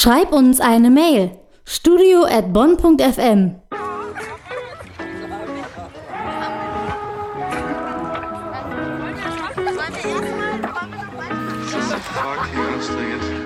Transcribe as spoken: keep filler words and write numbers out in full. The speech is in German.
Schreib uns eine Mail. studio at bonn punkt f m. Fuck, hier anstrengend.